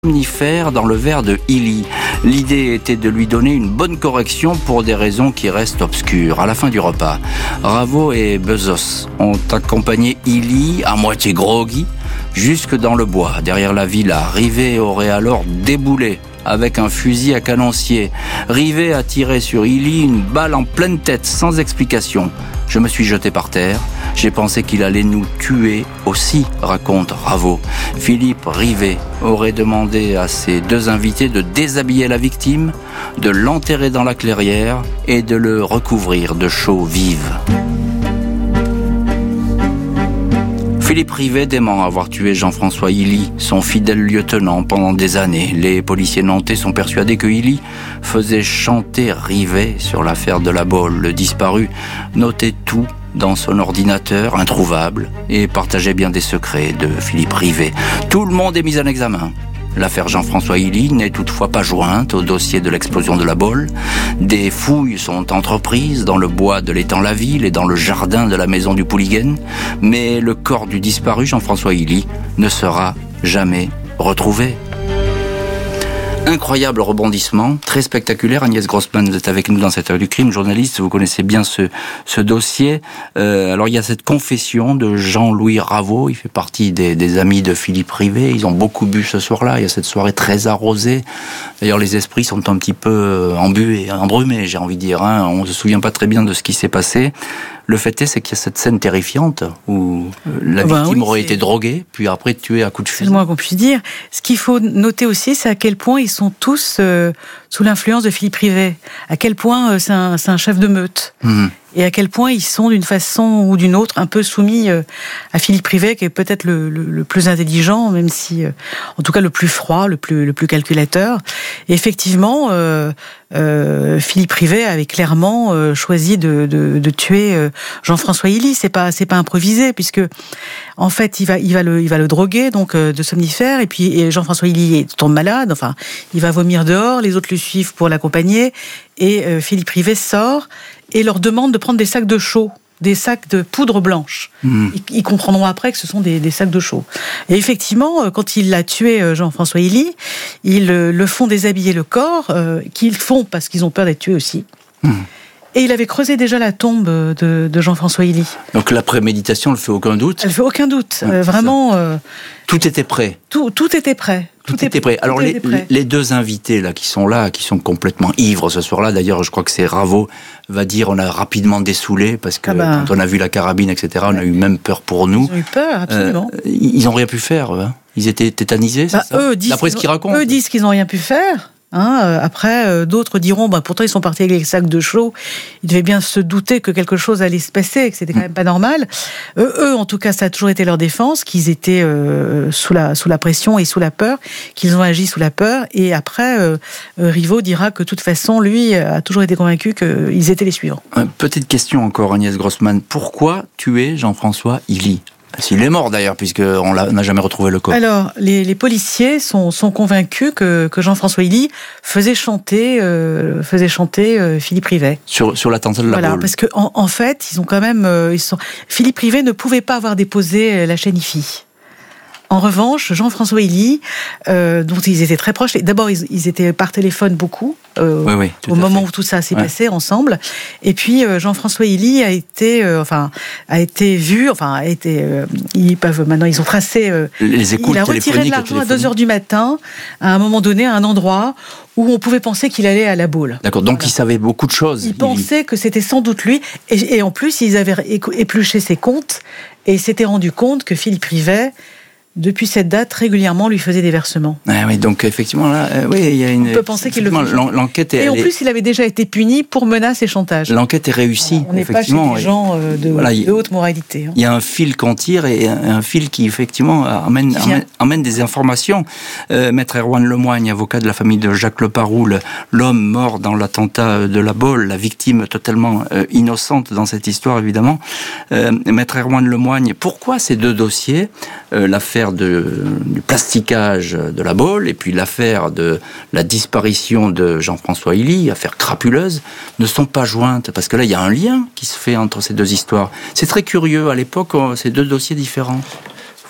somnifère dans le verre de Illy. L'idée était de lui donner une bonne correction pour des raisons qui restent obscures. À la fin du repas, Ravo et Bezos ont accompagné Illy, à moitié groggy, jusque dans le bois, derrière la villa. Rivet aurait alors déboulé avec un fusil à canoncier. Rivet a tiré sur Illy une balle en pleine tête, sans explication. Je me suis jeté par terre. J'ai pensé qu'il allait nous tuer aussi, raconte Ravo. Philippe Rivet aurait demandé à ses deux invités de déshabiller la victime, de l'enterrer dans la clairière et de le recouvrir de chaux vives. Philippe Rivet dément avoir tué Jean-François Illy, son fidèle lieutenant, pendant des années. Les policiers nantais sont persuadés que Illy faisait chanter Rivet sur l'affaire de la Baule. Le disparu notait tout dans son ordinateur, introuvable, et partageait bien des secrets de Philippe Rivet. Tout le monde est mis en examen. L'affaire Jean-François Illy n'est toutefois pas jointe au dossier de l'explosion de la Baule. Des fouilles sont entreprises dans le bois de l'étang-la-Ville et dans le jardin de la maison du Pouliguen, mais le corps du disparu Jean-François Illy ne sera jamais retrouvé. Incroyable rebondissement, très spectaculaire. Agnès Grossman, vous êtes avec nous dans cette heure du crime, journaliste, vous connaissez bien ce dossier. Alors il y a cette confession de Jean-Louis Ravo, il fait partie des amis de Philippe Rivet. Ils ont beaucoup bu ce soir-là, il y a cette soirée très arrosée. D'ailleurs les esprits sont un petit peu embrumés, j'ai envie de dire. On ne se souvient pas très bien de ce qui s'est passé. Le fait est, c'est qu'il y a cette scène terrifiante où la victime aurait été droguée, puis après tuée à coups de fusil. C'est le moins qu'on puisse dire. Ce qu'il faut noter aussi, c'est à quel point ils sont tous sous l'influence de Philippe Rivet. À quel point c'est un chef de meute. Et à quel point ils sont, d'une façon ou d'une autre, un peu soumis à Philippe Rivet, qui est peut-être le plus intelligent, même si, en tout cas, le plus froid, le plus calculateur. Et effectivement, Philippe Rivet avait clairement choisi de tuer Jean-François Illy. C'est pas improvisé, puisque en fait, il va le droguer, donc de somnifères, et puis Jean-François Illy tombe malade. Enfin, il va vomir dehors. Les autres le suivent pour l'accompagner, et Philippe Rivet sort et leur demande de prendre des sacs de chaux, des sacs de poudre blanche. Ils comprendront après que ce sont des sacs de chaux. Et effectivement, quand il a tué Jean-François Illy, ils le font déshabiller le corps, qu'ils font parce qu'ils ont peur d'être tués aussi. Et il avait creusé déjà la tombe de Jean-François Illy. Donc la préméditation ne fait aucun doute. Elle fait aucun doute. Vraiment. Tout était prêt. Tout était prêt. Tout était prêt. Alors les deux invités qui sont complètement ivres ce soir-là. D'ailleurs, je crois que c'est Ravo va dire on a rapidement dessoulé parce que quand on a vu la carabine, etc. On a eu même peur pour nous. Ils ont eu peur, absolument. Ils n'ont rien pu faire. Ils étaient tétanisés, c'est ça. D'après ce qu'ils racontent. Eux disent qu'ils n'ont rien pu faire. Après, d'autres diront, pourtant ils sont partis avec les sacs de chaux. Ils devaient bien se douter que quelque chose allait se passer, que c'était quand même pas normal. Eux, en tout cas, ça a toujours été leur défense, qu'ils étaient sous la pression et sous la peur, qu'ils ont agi sous la peur. Et après, Rivet dira que de toute façon, lui a toujours été convaincu qu'ils étaient les suivants. Petite question encore, Agnès Grossman. Pourquoi tuer Jean-François Illy ? S'il est mort d'ailleurs, puisqu'on n'a jamais retrouvé le corps. Alors, les policiers sont convaincus que Jean-François Illy faisait chanter Philippe Rivet. Sur l'attentat de la Baule. Voilà, parce qu'en fait, ils ont quand même... Philippe Rivet ne pouvait pas avoir déposé la chaîne IFI. En revanche, Jean-François Illy, dont ils étaient très proches, d'abord ils étaient par téléphone beaucoup, au moment où tout ça s'est passé ensemble, et puis Jean-François Illy a été vu, maintenant ils ont tracé, les écoutes, il a retiré de l'argent à 2h du matin, à un moment donné, à un endroit où on pouvait penser qu'il allait à la Baule. D'accord, donc il savait beaucoup de choses. Il pensait que c'était sans doute lui, et en plus ils avaient épluché ses comptes, et s'étaient rendu compte que Philippe Rivet, depuis cette date, régulièrement, lui faisait des versements. Oui, donc effectivement, là, il y a une... On peut penser qu'il le faisait. L'enquête est... Et en plus, il avait déjà été puni pour menaces et chantage. L'enquête est réussie, on n'est pas chez des gens de haute moralité. Il y a un fil qu'on tire et un fil qui, effectivement, amène des informations. Maître Erwan Lemoigne, avocat de la famille de Jacques Leparoux, l'homme mort dans l'attentat de la Baule, la victime totalement innocente dans cette histoire, évidemment. Maître Erwan Lemoigne, pourquoi ces deux dossiers, l'affaire du plasticage de la Baule et puis l'affaire de la disparition de Jean-François Illy, affaire crapuleuse, ne sont pas jointes, parce que là il y a un lien qui se fait entre ces deux histoires. C'est très curieux, à l'époque, ces deux dossiers différents.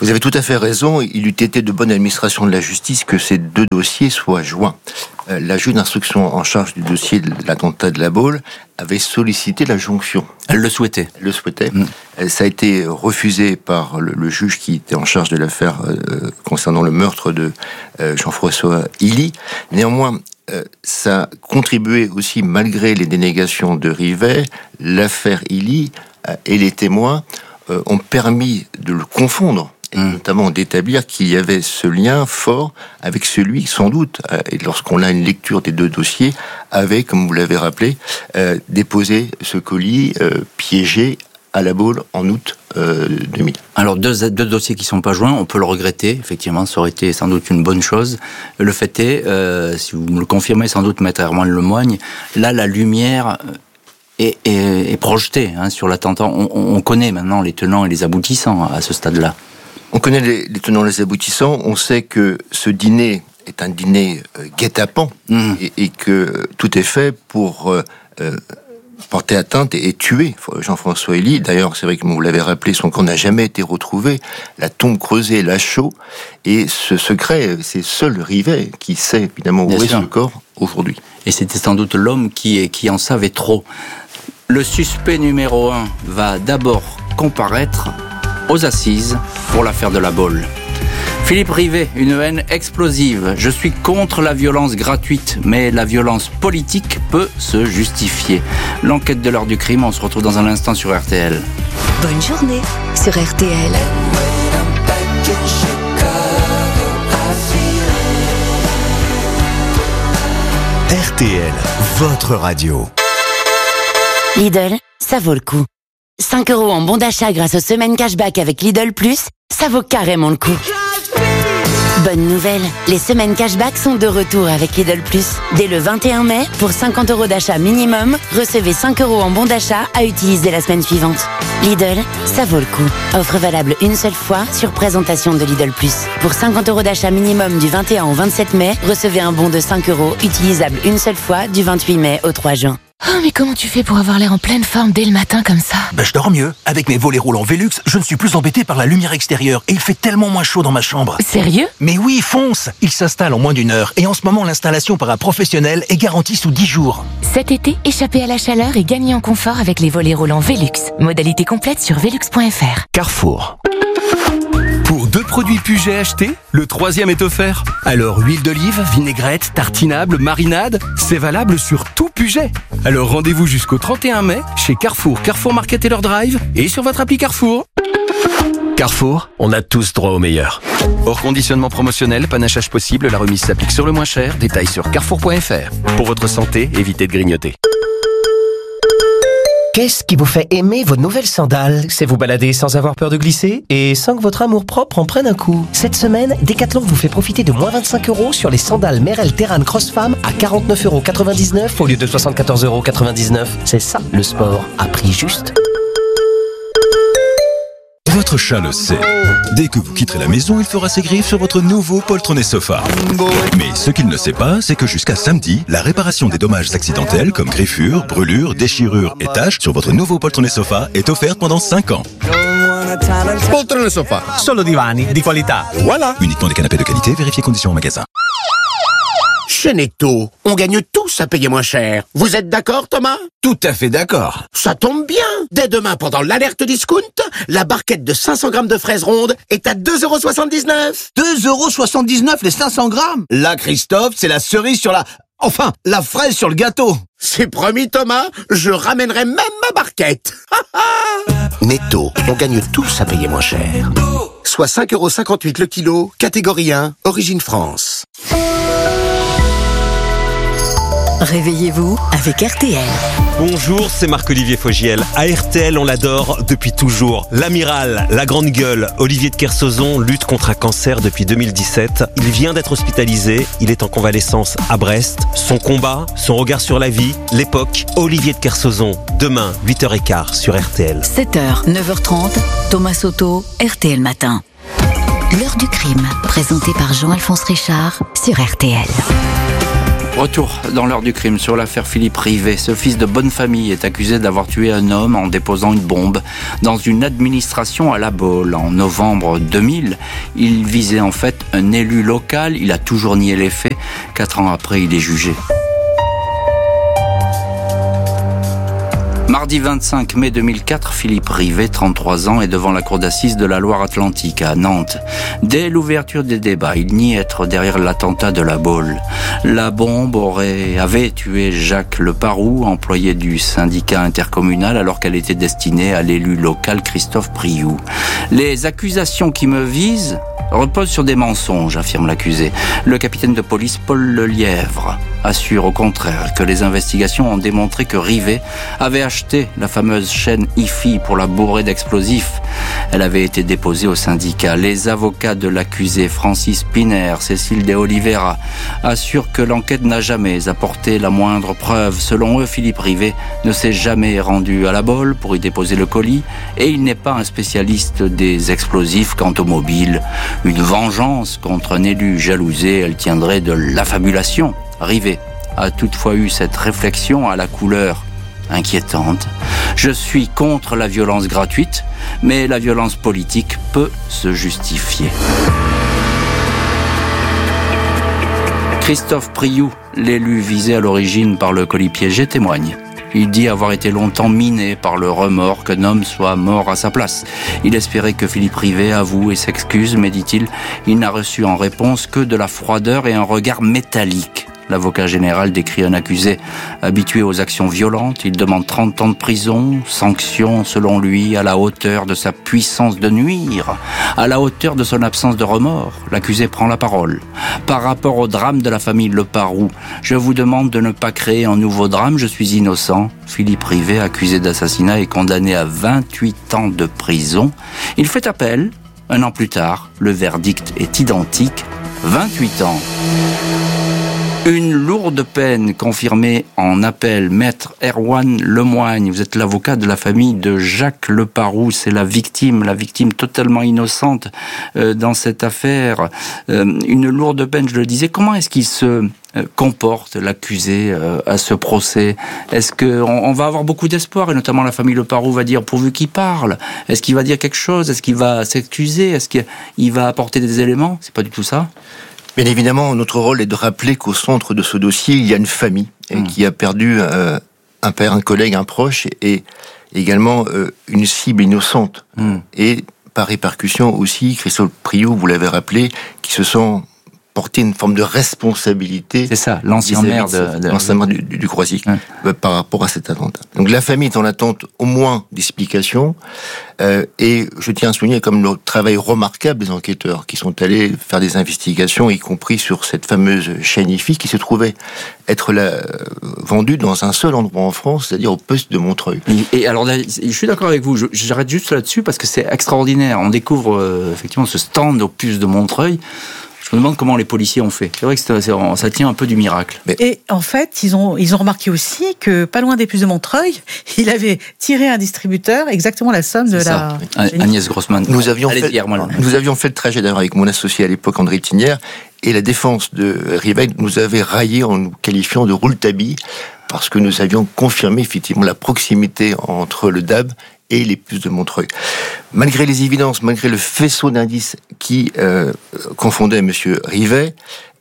Vous avez tout à fait raison. Il eût été de bonne administration de la justice que ces deux dossiers soient joints. La juge d'instruction en charge du dossier de l'attentat de La Baule avait sollicité la jonction. Elle le souhaitait. Elle le souhaitait. Ça a été refusé par le juge qui était en charge de l'affaire concernant le meurtre de Jean-François Hilly. Néanmoins, ça a contribué aussi, malgré les dénégations de Rivet, l'affaire Hilly et les témoins ont permis de le confondre, et notamment d'établir qu'il y avait ce lien fort avec celui, sans doute, et lorsqu'on a une lecture des deux dossiers, avait, comme vous l'avez rappelé, déposé ce colis piégé à La Baule en août 2000. Alors deux dossiers qui ne sont pas joints, on peut le regretter, effectivement, ça aurait été sans doute une bonne chose. Le fait est, si vous me le confirmez sans doute, Maître Herman Lemoigne, là la lumière est projetée sur l'attentat. On connaît maintenant les tenants et les aboutissants à ce stade-là. On connaît les tenants et les aboutissants, on sait que ce dîner est un dîner guet-apens et que tout est fait pour porter atteinte et tuer Jean-François Hilly. D'ailleurs, c'est vrai que vous l'avez rappelé, son corps n'a jamais été retrouvé, la tombe creusée, la chaux, et ce secret, c'est seul Rivet qui sait évidemment où est ce corps aujourd'hui. Et c'était sans doute l'homme qui en savait trop. Le suspect numéro 1 va d'abord comparaître aux assises pour l'affaire de La Baule. Philippe Rivet, une haine explosive. Je suis contre la violence gratuite, mais la violence politique peut se justifier. L'enquête de l'heure du crime, on se retrouve dans un instant sur RTL. Bonne journée sur RTL. RTL, votre radio. Lidl, ça vaut le coup. 5 € en bon d'achat grâce aux semaines cashback avec Lidl Plus, ça vaut carrément le coup. Bonne nouvelle, les semaines cashback sont de retour avec Lidl Plus. Dès le 21 mai, pour 50 € d'achat minimum, recevez 5 € en bon d'achat à utiliser la semaine suivante. Lidl, ça vaut le coup. Offre valable une seule fois sur présentation de Lidl Plus. Pour 50 € d'achat minimum du 21 au 27 mai, recevez un bon de 5 € utilisable une seule fois du 28 mai au 3 juin. Oh, mais comment tu fais pour avoir l'air en pleine forme dès le matin comme ça ? Je dors mieux. Avec mes volets roulants Velux, je ne suis plus embêté par la lumière extérieure et il fait tellement moins chaud dans ma chambre. Sérieux ? Mais oui, fonce ! Il s'installe en moins d'1 heure et en ce moment l'installation par un professionnel est garantie sous 10 jours. Cet été, échappez à la chaleur et gagnez en confort avec les volets roulants Velux. Modalité complète sur velux.fr. Carrefour. Pour 2 produits Puget achetés, le 3e est offert. Alors huile d'olive, vinaigrette, tartinable, marinade, c'est valable sur tout Puget. Alors rendez-vous jusqu'au 31 mai chez Carrefour, Carrefour Market Taylor Drive et sur votre appli Carrefour. Carrefour, on a tous droit au meilleur. Hors conditionnement promotionnel, panachage possible, la remise s'applique sur le moins cher. Détails sur carrefour.fr. Pour votre santé, évitez de grignoter. Qu'est-ce qui vous fait aimer vos nouvelles sandales ? C'est vous balader sans avoir peur de glisser et sans que votre amour-propre en prenne un coup. Cette semaine, Decathlon vous fait profiter de moins 25 € sur les sandales Merrell Terran Cross Femme à 49,99 € au lieu de 74,99 €. C'est ça, le sport, à prix juste. Votre chat le sait. Dès que vous quitterez la maison, il fera ses griffes sur votre nouveau poltronné sofa. Mais ce qu'il ne sait pas, c'est que jusqu'à samedi, la réparation des dommages accidentels comme griffures, brûlures, déchirures et taches sur votre nouveau poltronné sofa est offerte pendant 5 ans. Poltrone sofa, solo divani di qualità. Voilà. Uniquement des canapés de qualité, vérifiez conditions en magasin. Chez Netto, on gagne tous à payer moins cher. Vous êtes d'accord, Thomas ? Tout à fait d'accord. Ça tombe bien. Dès demain, pendant l'alerte discount, la barquette de 500 grammes de fraises rondes est à 2,79 €. 2,79 € les 500 grammes. Là, Christophe, c'est la cerise sur la... Enfin, la fraise sur le gâteau. C'est promis, Thomas, je ramènerai même ma barquette. Netto, on gagne tous à payer moins cher. Soit 5,58 € le kilo, catégorie 1, origine France. Réveillez-vous avec RTL. Bonjour, c'est Marc-Olivier Fogiel. À RTL, on l'adore depuis toujours. L'amiral, la grande gueule, Olivier de Kersauzon lutte contre un cancer depuis 2017. Il vient d'être hospitalisé, il est en convalescence à Brest. Son combat, son regard sur la vie, l'époque, Olivier de Kersauzon. Demain, 8h15 sur RTL. 7h, 9h30, Thomas Soto, RTL Matin. L'heure du crime, présentée par Jean-Alphonse Richard sur RTL. Retour dans l'heure du crime sur l'affaire Philippe Rivet. Ce fils de bonne famille est accusé d'avoir tué un homme en déposant une bombe dans une administration à La Baule. En novembre 2000, il visait en fait un élu local. Il a toujours nié les faits. 4 ans après, il est jugé. Mardi 25 mai 2004, Philippe Rivet, 33 ans, est devant la cour d'assises de la Loire-Atlantique à Nantes. Dès l'ouverture des débats, il nie être derrière l'attentat de La Baule. La bombe avait tué Jacques Leparoux, employé du syndicat intercommunal, alors qu'elle était destinée à l'élu local Christophe Priou. Les accusations qui me visent reposent sur des mensonges, affirme l'accusé. Le capitaine de police Paul Lelièvre assure au contraire que les investigations ont démontré que Rivet avait acheté la fameuse chaîne IFI pour la bourrer d'explosifs. Elle avait été déposée au syndicat. Les avocats de l'accusé, Francis Piner, Cécile de Oliveira, assurent que l'enquête n'a jamais apporté la moindre preuve. Selon eux, Philippe Rivet ne s'est jamais rendu à La Baule pour y déposer le colis et il n'est pas un spécialiste des explosifs. Quant au mobile, une vengeance contre un élu jalousé, elle tiendrait de l'affabulation. Rivet a toutefois eu cette réflexion à la couleur inquiétante. Je suis contre la violence gratuite, mais la violence politique peut se justifier. Christophe Priou, l'élu visé à l'origine par le colis piégé, témoigne. Il dit avoir été longtemps miné par le remords qu'un homme soit mort à sa place. Il espérait que Philippe Rivet avoue et s'excuse, mais dit-il, il n'a reçu en réponse que de la froideur et un regard métallique. L'avocat général décrit un accusé habitué aux actions violentes. Il demande 30 ans de prison, sanction selon lui à la hauteur de sa puissance de nuire, à la hauteur de son absence de remords. L'accusé prend la parole. Par rapport au drame de la famille Leparoux, je vous demande de ne pas créer un nouveau drame, je suis innocent. Philippe Rivet, accusé d'assassinat, est condamné à 28 ans de prison. Il fait appel. 1 an plus tard, le verdict est identique, 28 ans. Une lourde peine confirmée en appel. Maître Erwan Lemoigne, vous êtes l'avocat de la famille de Jacques Leparoux. C'est la victime totalement innocente dans cette affaire. Une lourde peine, je le disais. Comment est-ce qu'il se comporte, l'accusé, à ce procès? Est-ce qu'on va avoir beaucoup d'espoir, et notamment la famille Leparoux va dire pourvu qu'il parle? Est-ce qu'il va dire quelque chose? Est-ce qu'il va s'excuser? Est-ce qu'il va apporter des éléments? C'est pas du tout ça. Bien évidemment, notre rôle est de rappeler qu'au centre de ce dossier, il y a une famille qui a perdu un père, un collègue, un proche, et également une cible innocente. Et par répercussion aussi, Christophe Priou, vous l'avez rappelé, qui se sent porter une forme de responsabilité. C'est ça, l'ancien maire du Croisic, par rapport à cet attentat. Donc la famille est en attente au moins d'explications, et je tiens à souligner comme le travail remarquable des enquêteurs qui sont allés faire des investigations, y compris sur cette fameuse chaîne IFI qui se trouvait être vendue dans un seul endroit en France, c'est-à-dire au poste de Montreuil. Et alors, je suis d'accord avec vous, j'arrête juste là-dessus parce que c'est extraordinaire. On découvre effectivement ce stand au puce de Montreuil. Je me demande comment les policiers ont fait. C'est vrai que ça tient un peu du miracle. Et en fait, ils ont remarqué aussi que, pas loin des puces de Montreuil, il avait tiré un distributeur exactement la somme de la... Agnès Grossman. Nous avions fait le trajet d'ailleurs avec mon associé à l'époque, André Tinière, et la défense de Rivet nous avait raillé en nous qualifiant de rouletabille, parce que nous avions confirmé effectivement la proximité entre le DAB et les puces de Montreuil. Malgré les évidences, malgré le faisceau d'indices qui confondait M. Rivet,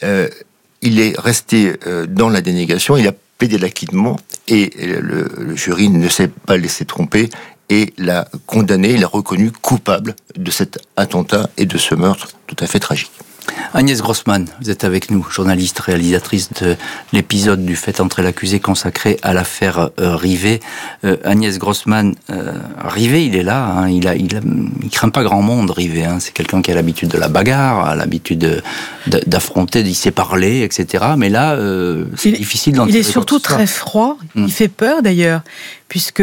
il est resté dans la dénégation, il a plaidé l'acquittement, et le jury ne s'est pas laissé tromper et l'a condamné, l'a reconnu coupable de cet attentat et de ce meurtre tout à fait tragique. Agnès Grossman, vous êtes avec nous, journaliste, réalisatrice de l'épisode du Fait entrer l'accusé consacré à l'affaire Rivet. Agnès Grossman, Rivet, il est là, hein, il craint pas grand monde, Rivet. Hein, c'est quelqu'un qui a l'habitude de la bagarre, a l'habitude d'affronter, d'y sait parler, etc. Mais là, c'est difficile d'en tirer. Il est surtout très froid, il fait peur d'ailleurs, puisque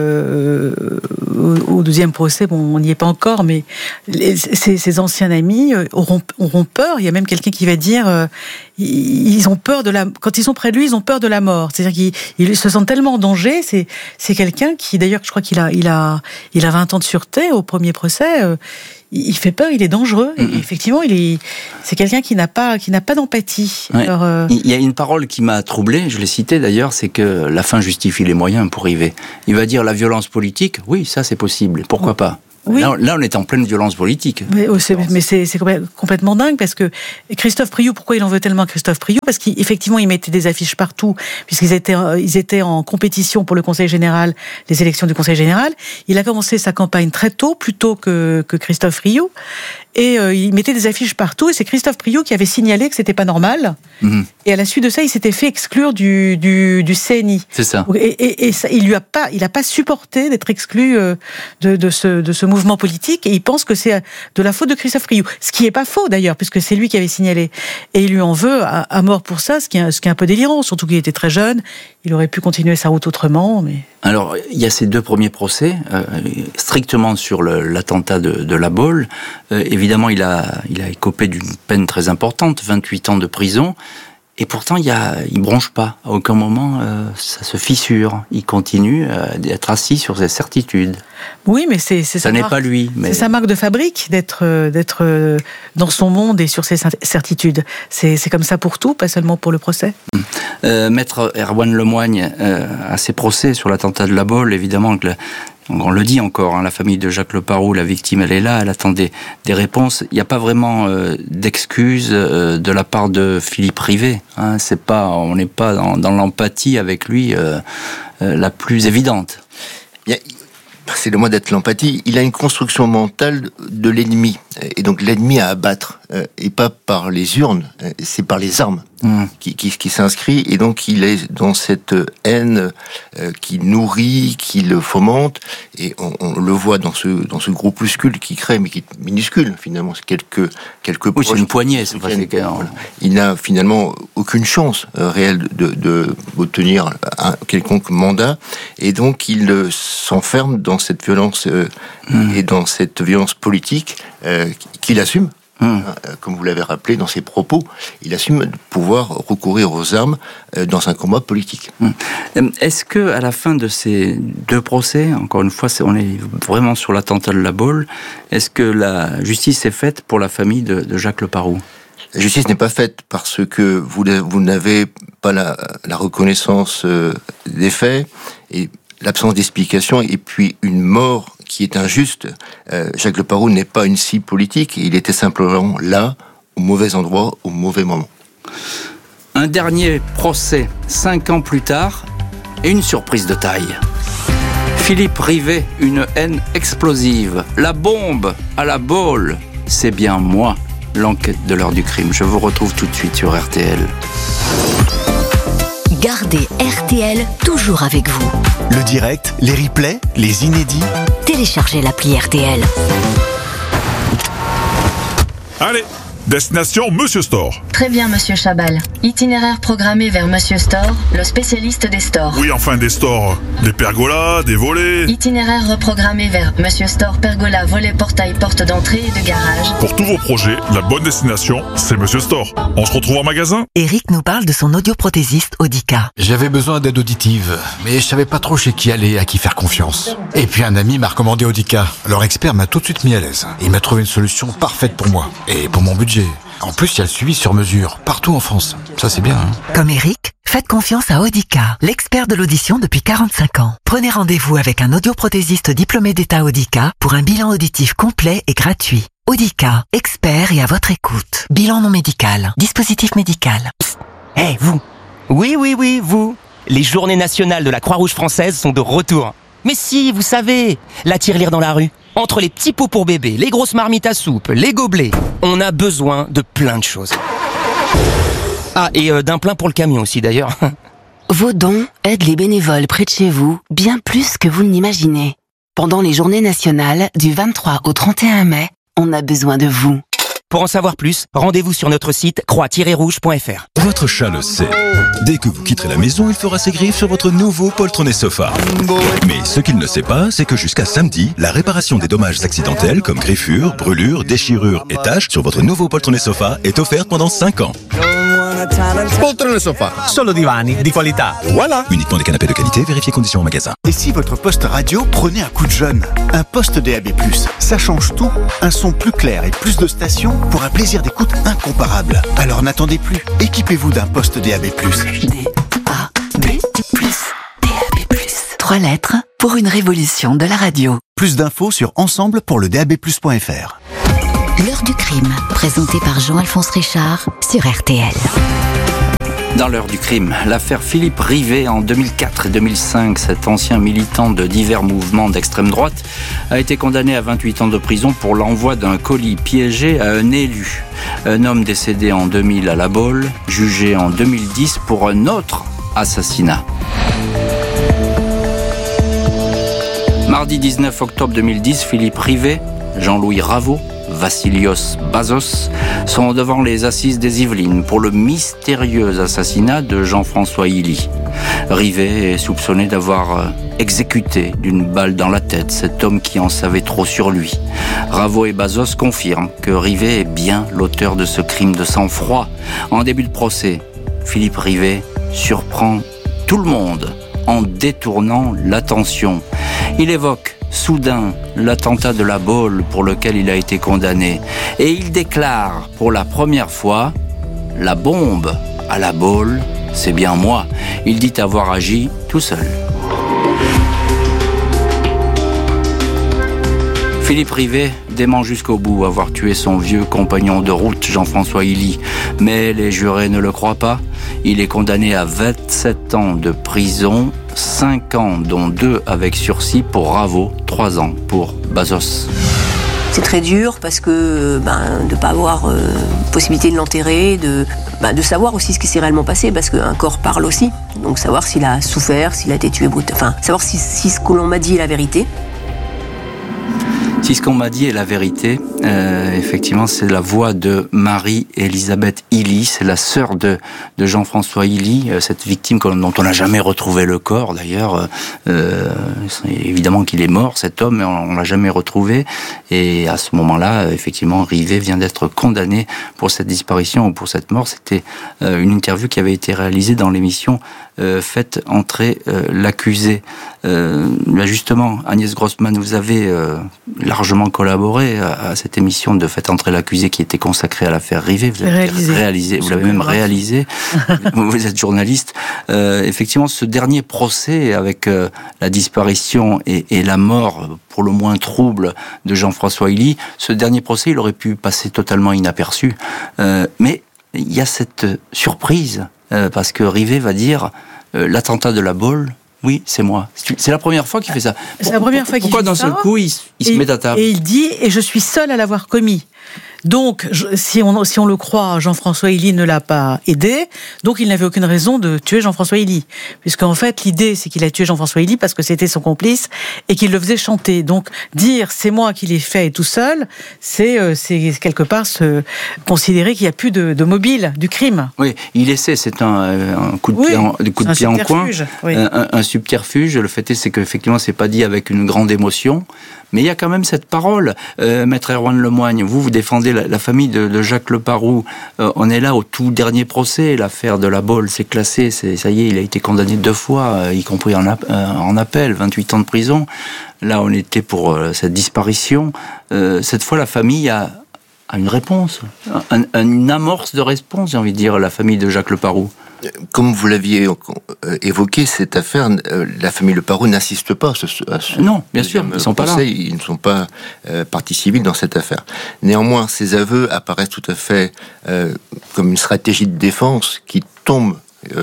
au deuxième procès, on n'y est pas encore, mais ses anciens amis auront peur. Il y a même quelqu'un qui va dire ils ont peur quand ils sont près de lui, ils ont peur de la mort. C'est-à-dire qu'ils se sentent tellement en danger. C'est quelqu'un qui, d'ailleurs, je crois qu'il a 20 ans de sûreté au premier procès. il fait peur, il est dangereux. Et effectivement, c'est quelqu'un qui n'a pas d'empathie. Ouais. Alors, il y a une parole qui m'a troublé, je l'ai citée d'ailleurs, c'est que la fin justifie les moyens pour Rivet. Il va dire la violence politique, oui, ça c'est possible, pourquoi pas. Oui. Là, on est en pleine violence politique. Mais c'est complètement dingue, parce que Christophe Priou, pourquoi il en veut tellement à Christophe Priou? Parce qu'effectivement, il mettait des affiches partout, puisqu'ils étaient en compétition pour le Conseil général, les élections du Conseil général. Il a commencé sa campagne très tôt, plus tôt que Christophe Priou. Et il mettait des affiches partout, et c'est Christophe Priou qui avait signalé que c'était pas normal. Et à la suite de ça, il s'était fait exclure du CNI. C'est ça. Et ça, il a pas supporté d'être exclu de ce mouvement politique, et il pense que c'est de la faute de Christophe Priou. Ce qui est pas faux d'ailleurs, puisque c'est lui qui avait signalé. Et il lui en veut à mort pour ça, ce qui est un peu délirant, surtout qu'il était très jeune. Il aurait pu continuer sa route autrement, mais... Alors, il y a ces 2 premiers procès, strictement sur l'attentat de La Baule. Évidemment, il a écopé d'une peine très importante, 28 ans de prison. Et pourtant, il bronche pas. À aucun moment, ça se fissure. Il continue d'être assis sur ses certitudes. Oui, mais c'est ça n'est pas lui. Mais... C'est sa marque de fabrique d'être dans son monde et sur ses certitudes. C'est comme ça pour tout, pas seulement pour le procès. Maître Erwan Lemoigne, à ses procès sur l'attentat de La Baule, évidemment que on le dit encore, la famille de Jacques Leparoux, la victime, elle est là, elle attend des réponses. Il n'y a pas vraiment d'excuses de la part de Philippe Rivet. On n'est pas dans l'empathie avec lui la plus évidente. C'est le mot d'être l'empathie. Il a une construction mentale de l'ennemi, et donc l'ennemi à abattre, et pas par les urnes, c'est par les armes qui s'inscrit, et donc il est dans cette haine qui nourrit, qui le fomente, et on le voit dans ce groupuscule qui crée, mais qui est minuscule finalement, c'est quelques oui, c'est une poignée, c'est pas il n'a finalement aucune chance réelle d'obtenir un quelconque mandat, et donc il s'enferme dans cette violence et dans cette violence politique qu'il assume. Comme vous l'avez rappelé dans ses propos, il assume de pouvoir recourir aux armes dans un combat politique. Est-ce que à la fin de ces 2 procès, encore une fois, on est vraiment sur l'attentat de La Baule, est-ce que la justice est faite pour la famille de Jacques Leparoux? La justice n'est pas faite parce que vous n'avez pas la reconnaissance des faits et l'absence d'explication, et puis une mort qui est injuste. Jacques Leparoux n'est pas une cible politique, il était simplement là, au mauvais endroit, au mauvais moment. Un dernier procès, 5 ans plus tard, et une surprise de taille. Philippe Rivet, une haine explosive. La bombe à La Baule, c'est bien moi, l'enquête de l'heure du crime. Je vous retrouve tout de suite sur RTL. Gardez RTL toujours avec vous. Le direct, les replays, les inédits. Téléchargez l'appli RTL. Allez, destination Monsieur Store. Très bien, Monsieur Chabal. Itinéraire programmé vers Monsieur Store, le spécialiste des stores. Oui, enfin des stores. Des pergolas, des volets. Itinéraire reprogrammé vers Monsieur Store, pergola, volet, portail, porte d'entrée et de garage. Pour tous vos projets, la bonne destination, c'est Monsieur Store. On se retrouve en magasin. Eric nous parle de son audioprothésiste Audica. J'avais besoin d'aide auditive, mais je savais pas trop chez qui aller, à qui faire confiance. Et puis un ami m'a recommandé Audica. Leur expert m'a tout de suite mis à l'aise. Il m'a trouvé une solution parfaite pour moi et pour mon budget. En plus, il y a le suivi sur mesure, partout en France. Ça, c'est bien, hein. Comme Eric, faites confiance à Audica, l'expert de l'audition depuis 45 ans. Prenez rendez-vous avec un audioprothésiste diplômé d'État Audica pour un bilan auditif complet et gratuit. Audica, expert et à votre écoute. Bilan non médical, dispositif médical. Hé, vous. Oui, vous. Les journées nationales de la Croix-Rouge française sont de retour. Mais si, vous savez, la tirelire dans la rue. Entre les petits pots pour bébé, les grosses marmites à soupe, les gobelets, on a besoin de plein de choses. Ah, et d'un plein pour le camion aussi d'ailleurs. Vos dons aident les bénévoles près de chez vous bien plus que vous ne l'imaginez. Pendant les journées nationales, du 23 au 31 mai, on a besoin de vous. Pour en savoir plus, rendez-vous sur notre site croix-rouge.fr. Votre chat le sait. Dès que vous quitterez la maison, il fera ses griffes sur votre nouveau poltronné sofa. Mais ce qu'il ne sait pas, c'est que jusqu'à samedi, la réparation des dommages accidentels comme griffures, brûlures, déchirures et taches sur votre nouveau poltronné sofa est offerte pendant 5 ans. Poltrone sofa. Solo divani di qualità. Voilà. Uniquement des canapés de qualité, vérifiez conditions au magasin. Et si votre poste radio prenait un coup de jeune? Un poste DAB+, ça change tout. Un son plus clair et plus de stations pour un plaisir d'écoute incomparable. Alors n'attendez plus. Équipez-vous d'un poste DAB+. DAB+. 3 lettres pour une révolution de la radio. Plus d'infos sur ensemble pour le DAB+.fr. L'heure du crime, présentée par Jean-Alphonse Richard sur RTL. Dans l'heure du crime, l'affaire Philippe Rivet en 2004 et 2005, cet ancien militant de divers mouvements d'extrême droite a été condamné à 28 ans de prison pour l'envoi d'un colis piégé à un élu. Un homme décédé en 2000 à La Baule, jugé en 2010 pour un autre assassinat. Mardi 19 octobre 2010, Philippe Rivet, Jean-Louis Ravo, Vassilios Bazos sont devant les assises des Yvelines pour le mystérieux assassinat de Jean-François Hilly. Rivet est soupçonné d'avoir exécuté d'une balle dans la tête cet homme qui en savait trop sur lui. Ravo et Bazos confirment que Rivet est bien l'auteur de ce crime de sang-froid. En début de procès, Philippe Rivet surprend tout le monde en détournant l'attention. Il évoque soudain l'attentat de La Baule pour lequel il a été condamné. Et il déclare pour la première fois « La bombe à La Baule, c'est bien moi ». Il dit avoir agi tout seul. Philippe Rivet dément jusqu'au bout avoir tué son vieux compagnon de route Jean-François Hilly. Mais les jurés ne le croient pas. Il est condamné à 27 ans de prison, 5 ans dont 2 avec sursis pour Ravo, 3 ans pour Bazos. C'est très dur parce que de ne pas avoir possibilité de l'enterrer, de savoir aussi ce qui s'est réellement passé, parce qu'un corps parle aussi. Donc savoir s'il a souffert, s'il a été tué brutalement, savoir si ce que l'on m'a dit est la vérité. Si ce qu'on m'a dit est la vérité, effectivement, c'est la voix de Marie-Elisabeth Hilly, c'est la sœur de Jean-François Hilly, cette victime dont on n'a jamais retrouvé le corps d'ailleurs. Évidemment qu'il est mort, cet homme, mais on l'a jamais retrouvé. Et à ce moment-là, effectivement, Rivet vient d'être condamné pour cette disparition ou pour cette mort. C'était une interview qui avait été réalisée dans l'émission Faites entrer l'accusé. Justement, Agnès Grossman, vous avez largement collaboré à cette émission de Faites entrer l'accusé qui était consacrée à l'affaire Rivet. Vous l'avez réalisé, vous l'avez même réalisé. Vous êtes journaliste. Effectivement, ce dernier procès avec la disparition et la mort, pour le moins trouble, de Jean-François Hilly, ce dernier procès, il aurait pu passer totalement inaperçu. Mais il y a cette surprise, parce que Rivet va dire l'attentat de La Baule, oui, c'est moi. C'est la première fois qu'il fait ça. C'est la première fois qu'il fait ça. Pourquoi d'un seul coup, il se met à table ? Et il dit, et je suis seul à l'avoir commis. Donc, si on le croit, Jean-François Hilly ne l'a pas aidé, donc il n'avait aucune raison de tuer Jean-François Hilly. Puisqu'en fait, l'idée, c'est qu'il a tué Jean-François Hilly parce que c'était son complice et qu'il le faisait chanter. Donc, dire c'est moi qui l'ai fait tout seul, c'est quelque part considérer qu'il n'y a plus de mobile du crime. Oui, il essaie, c'est un coup de pied en coin, oui. un subterfuge. Le fait est, c'est qu'effectivement, c'est pas dit avec une grande émotion. Mais il y a quand même cette parole. Maître Erwan Lemoigne, vous défendez la famille de Jacques Leparoux. On est là au tout dernier procès. L'affaire de La Baule, c'est classé. Ça y est, il a été condamné 2 fois, y compris en appel, 28 ans de prison. Là, on était pour cette disparition. Cette fois, la famille a une réponse. Une amorce de réponse, j'ai envie de dire, la famille de Jacques Leparoux. Comme vous l'aviez évoqué, cette affaire, la famille Leparoux n'assiste pas à ce non, bien sûr, ils sont pas là. Ils ne sont pas partie civile dans cette affaire. Néanmoins, ces aveux apparaissent tout à fait comme une stratégie de défense qui tombe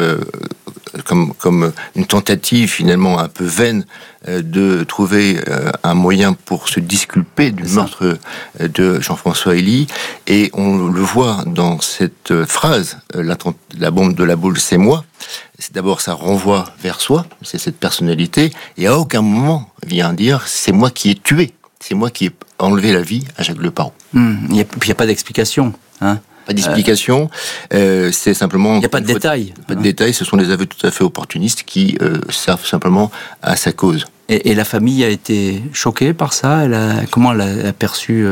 comme une tentative finalement un peu vaine de trouver un moyen pour se disculper du meurtre de Jean-François Hilly. Et on le voit dans cette phrase, la bombe de La Baule, c'est moi. C'est d'abord, ça renvoie vers soi, c'est cette personnalité, et à aucun moment vient dire c'est moi qui ai tué, c'est moi qui ai enlevé la vie à Jacques Leparoux. Il n'y a pas d'explication. Hein. Pas d'explication, c'est simplement... Il n'y a pas de détails. Pas de détails, ce sont des aveux tout à fait opportunistes qui servent simplement à sa cause. Et la famille a été choquée par ça. Comment elle a perçu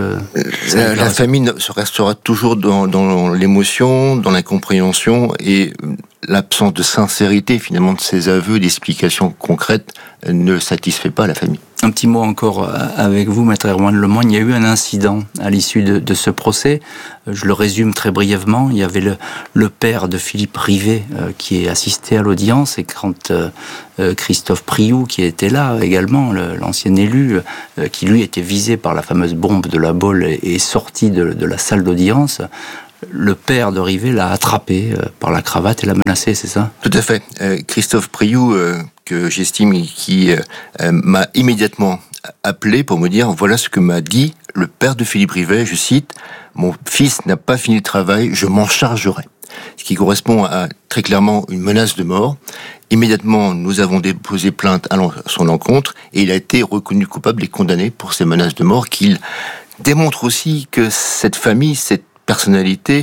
la famille restera toujours dans l'émotion, dans l'incompréhension et l'absence de sincérité finalement de ces aveux, d'explications concrètes ne satisfait pas la famille. Un petit mot encore avec vous, Maître Erwan Lemoigne. Il y a eu un incident à l'issue de ce procès. Je le résume très brièvement. Il y avait le père de Philippe Rivet qui assistait à l'audience et quand Christophe Priou, qui était là également, l'ancien élu, qui lui était visé par la fameuse bombe de la Baule et est sorti de la salle d'audience, le père de Rivet l'a attrapé par la cravate et l'a menacé, c'est ça ? Tout à fait. Christophe Priou, que j'estime, qui m'a immédiatement appelé pour me dire « Voilà ce que m'a dit le père de Philippe Rivet, je cite, « Mon fils n'a pas fini le travail, je m'en chargerai ». Ce qui correspond à très clairement une menace de mort. Immédiatement, nous avons déposé plainte à son encontre et il a été reconnu coupable et condamné pour ces menaces de mort qu'il démontre aussi que cette famille, cette personnalité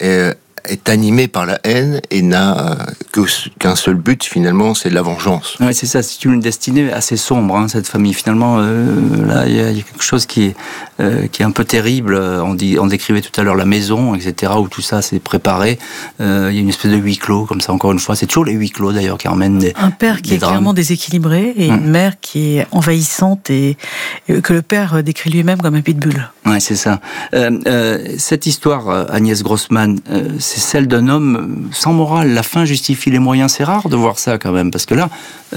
est animée par la haine et n'a qu'un seul but finalement, c'est la vengeance. Ouais, c'est ça, c'est une destinée assez sombre, cette famille. Finalement, là, il y a quelque chose qui est un peu terrible. On décrivait tout à l'heure la maison, etc., où tout ça s'est préparé. Il y a une espèce de huis clos, comme ça, encore une fois. C'est toujours les huis clos, d'ailleurs, qui emmènent un père qui est clairement déséquilibré et une mère qui est envahissante et que le père décrit lui-même comme un pitbull. Ouais, c'est ça. Cette histoire, Agnès Grossman, c'est celle d'un homme sans morale. La fin justifie les moyens. C'est rare de voir ça quand même, parce que là,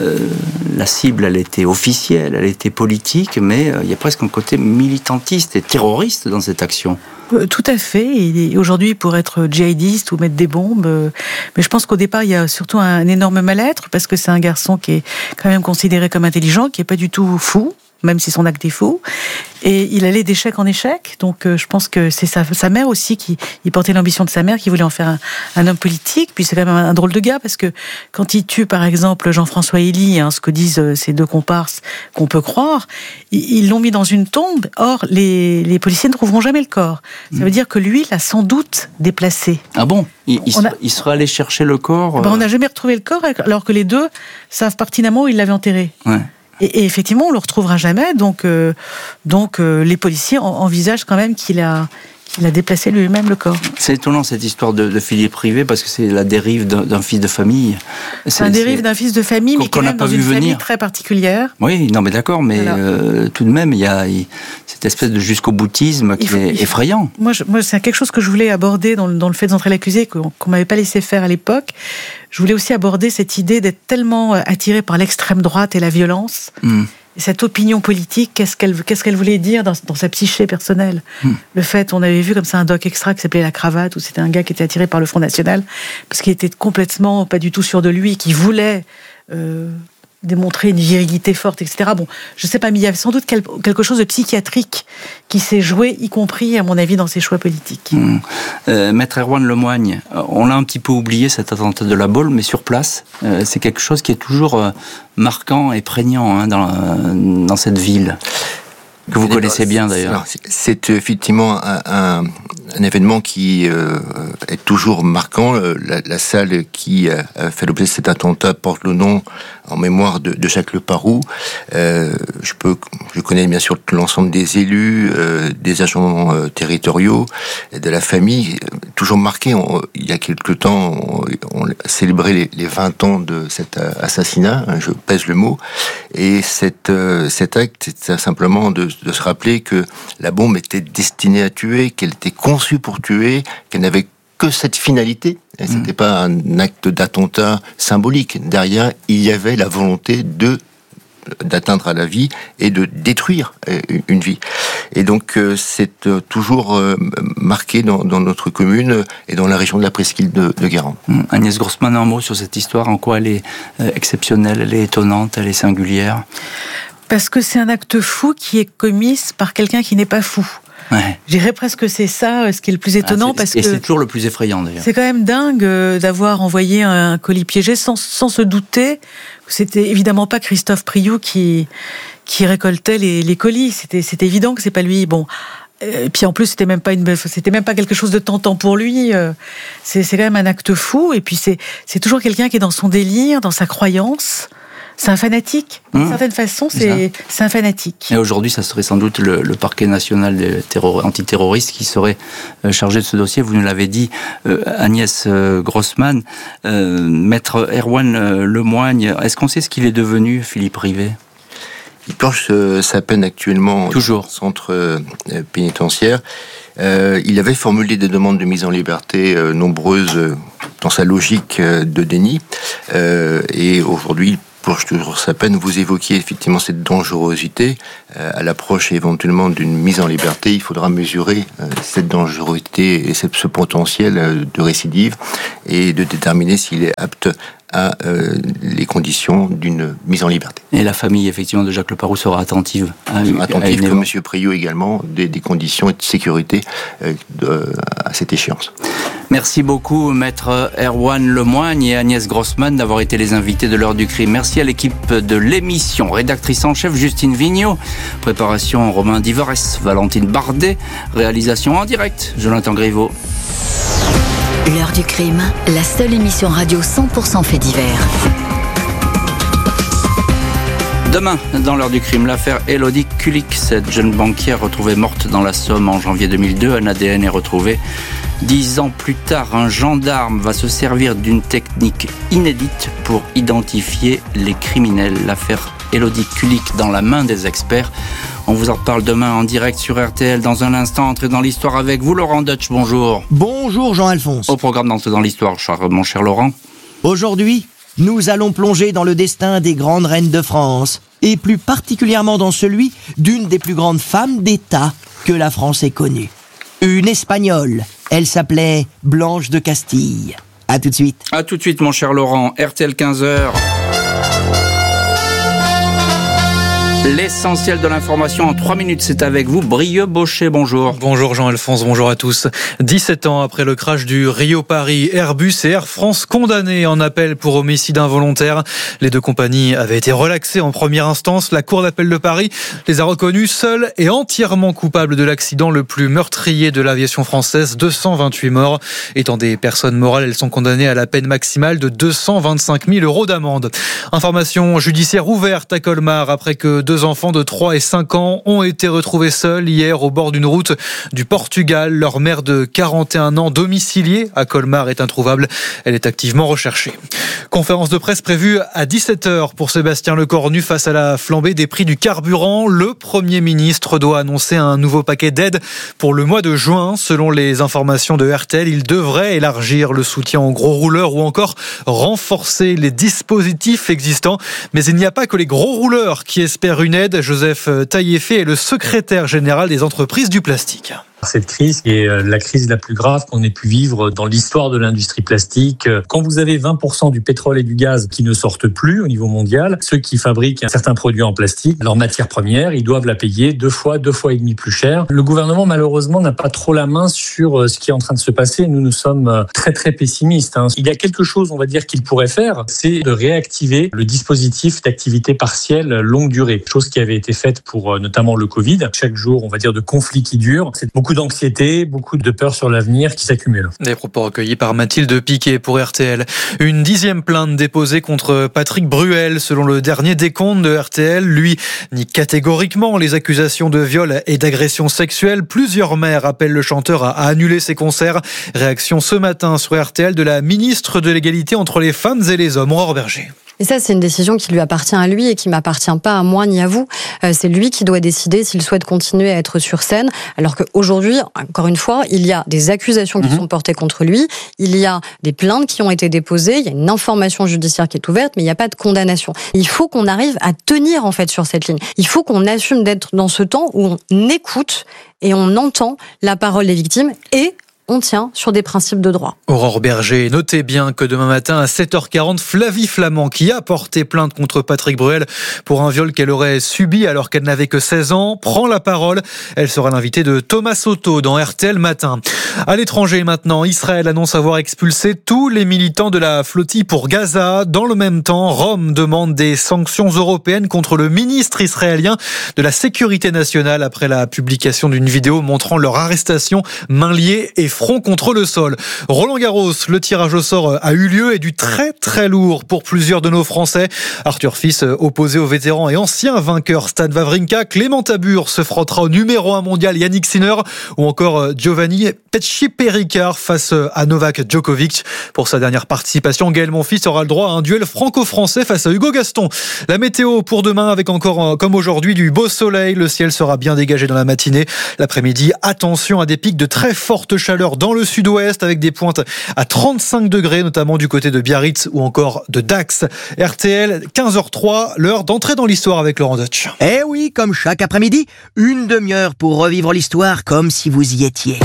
la cible, elle était officielle, elle était politique, mais il y a presque un côté militantiste et terroriste dans cette action. Tout à fait. Et aujourd'hui, pour être djihadiste ou mettre des bombes, mais je pense qu'au départ, il y a surtout un énorme mal-être, parce que c'est un garçon qui est quand même considéré comme intelligent, qui est pas du tout fou, même si son acte est faux. Et il allait d'échec en échec. Donc je pense que c'est sa mère aussi qui portait l'ambition de sa mère, qui voulait en faire un homme politique. Puis c'est quand même un drôle de gars, parce que quand il tue par exemple Jean-François Elie, ce que disent ces deux comparses qu'on peut croire, ils l'ont mis dans une tombe. Or les policiers ne trouveront jamais le corps. Ça veut dire que lui l'a sans doute déplacé. Ah bon ? Il serait allé chercher le corps On n'a jamais retrouvé le corps, alors que les deux savent pertinemment où il l'avait enterré. Ouais. Et effectivement, on le retrouvera jamais. Donc les policiers envisagent quand même qu'il a déplacé lui-même le corps. C'est étonnant cette histoire de Philippe Rivet, parce que c'est la dérive d'un fils de famille. C'est un dérive d'un fils de famille, mais quand même dans une famille très particulière. Oui, non mais d'accord, mais voilà. Tout de même, il y a cette espèce de jusqu'au-boutisme qui est effrayant. Moi, c'est quelque chose que je voulais aborder dans le fait d'entrer l'accusé, qu'on m'avait pas laissé faire à l'époque. Je voulais aussi aborder cette idée d'être tellement attiré par l'extrême droite et la violence. Et cette opinion politique, qu'est-ce qu'elle voulait dire dans sa psyché personnelle. Le fait, on avait vu comme ça un doc extra qui s'appelait La Cravate, où c'était un gars qui était attiré par le Front National, parce qu'il était complètement pas du tout sûr de lui, qui voulait démontrer une virilité forte, etc. Bon, je sais pas, mais il y avait sans doute quelque chose de psychiatrique qui s'est joué, y compris, à mon avis, dans ses choix politiques. Maître Erwan Lemoigne, on l'a un petit peu oublié, cet attentat de la Baule, mais sur place, c'est quelque chose qui est toujours marquant et prégnant dans cette ville, que vous connaissez bien d'ailleurs. C'est effectivement un événement qui est toujours marquant. La salle qui a fait l'objet de cet attentat porte le nom en mémoire de Jacques Leparoux. Je connais bien sûr l'ensemble des élus, des agents territoriaux, de la famille, toujours marqué. Il y a quelque temps, on célébrait les 20 ans de cet assassinat, je pèse le mot, et cet acte, c'est simplement de se rappeler que la bombe était destinée à tuer, qu'elle était conçue pour tuer, qu'elle n'avait que cette finalité. Et c'était pas un acte d'attentat symbolique. Derrière, il y avait la volonté d'atteindre à la vie et de détruire une vie. Et donc c'est toujours marqué dans notre commune et dans la région de la presqu'île de Guérande. Agnès Grossman, un mot sur cette histoire, en quoi elle est exceptionnelle, elle est étonnante, elle est singulière? Parce que c'est un acte fou qui est commis par quelqu'un qui n'est pas fou. Ouais. Je dirais presque que c'est ça ce qui est le plus étonnant. Et c'est toujours le plus effrayant d'ailleurs. C'est quand même dingue d'avoir envoyé un colis piégé sans se douter que c'était évidemment pas Christophe Priou qui récoltait les colis. C'était évident que c'est pas lui. Bon, Et puis en plus, c'était même pas quelque chose de tentant pour lui. C'est quand même un acte fou. Et puis c'est toujours quelqu'un qui est dans son délire, dans sa croyance. C'est un fanatique. D'une certaine façon, c'est un fanatique. Et aujourd'hui, ça serait sans doute le parquet national antiterroriste qui serait chargé de ce dossier. Vous nous l'avez dit, Agnès Grossman. Maître Erwan Lemoigne, est-ce qu'on sait ce qu'il est devenu, Philippe Rivet ? Il purge sa peine actuellement au centre pénitentiaire. Il avait formulé des demandes de mise en liberté nombreuses dans sa logique de déni. Et aujourd'hui, il purge toujours sa peine. Vous évoquiez effectivement cette dangerosité. À l'approche éventuellement d'une mise en liberté, il faudra mesurer cette dangerosité et ce potentiel de récidive et de déterminer s'il est apte à les conditions d'une mise en liberté. Et la famille, effectivement, de Jacques Leparoux sera attentive. Attentive, comme M. Priot également, des conditions de sécurité à cette échéance. Merci beaucoup, Maître Erwan Lemoigne et Agnès Grossman, d'avoir été les invités de l'heure du crime. Merci à l'équipe de l'émission. Rédactrice en chef, Justine Vignot. Préparation, Romain Divarès, Valentine Bardet. Réalisation en direct, Jonathan Griveaux. L'heure du crime, la seule émission radio 100% fait divers. Demain, dans l'heure du crime, l'affaire Élodie Kulik, cette jeune banquière retrouvée morte dans la Somme en janvier 2002. Un ADN est retrouvé. 10 ans plus tard, un gendarme va se servir d'une technique inédite pour identifier les criminels. L'affaire Élodie Kulik dans la main des experts. On vous en reparle demain en direct sur RTL. Dans un instant, entrez dans l'histoire avec vous, Laurent Deutsch. Bonjour. Bonjour Jean-Alphonse. Au programme d'entrer dans l'histoire, mon cher Laurent. Aujourd'hui, nous allons plonger dans le destin des grandes reines de France, et plus particulièrement dans celui d'une des plus grandes femmes d'État que la France ait connue. Une Espagnole. Elle s'appelait Blanche de Castille. À tout de suite. À tout de suite, mon cher Laurent. RTL 15h. L'essentiel de l'information en 3 minutes, c'est avec vous, Brieux Baucher, bonjour. Bonjour Jean-Alphonse, bonjour à tous. 17 ans après le crash du Rio-Paris, Airbus et Air France condamnés en appel pour homicide involontaire. Les deux compagnies avaient été relaxées en première instance. La Cour d'appel de Paris les a reconnus seuls et entièrement coupables de l'accident le plus meurtrier de l'aviation française, 228 morts. Étant des personnes morales, elles sont condamnées à la peine maximale de 225 000 € d'amende. Information judiciaire ouverte à Colmar après que 2 enfants de 3 et 5 ans ont été retrouvés seuls hier au bord d'une route du Portugal. Leur mère de 41 ans, domiciliée à Colmar, est introuvable. Elle est activement recherchée. Conférence de presse prévue à 17h pour Sébastien Lecornu face à la flambée des prix du carburant. Le Premier ministre doit annoncer un nouveau paquet d'aide pour le mois de juin. Selon les informations de RTL, il devrait élargir le soutien aux gros rouleurs ou encore renforcer les dispositifs existants. Mais il n'y a pas que les gros rouleurs qui espèrent une aide. Joseph Taillefer est le secrétaire général des entreprises du plastique. Cette crise est la crise la plus grave qu'on ait pu vivre dans l'histoire de l'industrie plastique. Quand vous avez 20% du pétrole et du gaz qui ne sortent plus au niveau mondial, ceux qui fabriquent certains produits en plastique, leur matière première, ils doivent la payer 2 fois et demi plus cher. Le gouvernement, malheureusement, n'a pas trop la main sur ce qui est en train de se passer. Nous sommes très pessimistes. Il y a quelque chose, on va dire, qu'il pourrait faire, c'est de réactiver le dispositif d'activité partielle longue durée. Chose qui avait été faite pour notamment le Covid. Chaque jour, on va dire, de conflits qui durent. C'est beaucoup d'anxiété, beaucoup de peur sur l'avenir qui s'accumulent. Des propos recueillis par Mathilde Piquet pour RTL. Une 10e plainte déposée contre Patrick Bruel. Selon le dernier décompte de RTL, lui nie catégoriquement les accusations de viol et d'agression sexuelle. Plusieurs maires appellent le chanteur à annuler ses concerts. Réaction ce matin sur RTL de la ministre de l'égalité entre les femmes et les hommes, Aurore Berger. Et ça, c'est une décision qui lui appartient à lui et qui m'appartient pas à moi ni à vous. C'est lui qui doit décider s'il souhaite continuer à être sur scène. Alors qu'aujourd'hui, encore une fois, il y a des accusations qui sont portées contre lui. Il y a des plaintes qui ont été déposées. Il y a une information judiciaire qui est ouverte, mais il n'y a pas de condamnation. Il faut qu'on arrive à tenir, en fait, sur cette ligne. Il faut qu'on assume d'être dans ce temps où on écoute et on entend la parole des victimes et on tient sur des principes de droit. Aurore Berger, notez bien que demain matin à 7h40, Flavie Flament, qui a porté plainte contre Patrick Bruel pour un viol qu'elle aurait subi alors qu'elle n'avait que 16 ans, prend la parole. Elle sera l'invitée de Thomas Soto dans RTL Matin. À l'étranger maintenant, Israël annonce avoir expulsé tous les militants de la flottille pour Gaza. Dans le même temps, Rome demande des sanctions européennes contre le ministre israélien de la Sécurité nationale après la publication d'une vidéo montrant leur arrestation, mains liées et front contre le sol. Roland Garros, le tirage au sort a eu lieu et du très très lourd pour plusieurs de nos Français. Arthur Fils opposé au vétéran et ancien vainqueur Stan Wawrinka, Clément Tabur se frottera au numéro 1 mondial Yannick Sinner ou encore Giovanni Pesci-Péricard face à Novak Djokovic. Pour sa dernière participation, Gaël Monfils aura le droit à un duel franco-français face à Hugo Gaston. La météo pour demain avec encore comme aujourd'hui du beau soleil. Le ciel sera bien dégagé dans la matinée. L'après-midi, attention à des pics de très forte chaleur dans le sud-ouest avec des pointes à 35 degrés, notamment du côté de Biarritz ou encore de Dax. RTL, 15h03, l'heure d'entrer dans l'histoire avec Laurent Deutsch. Eh oui, comme chaque après-midi, une demi-heure pour revivre l'histoire comme si vous y étiez.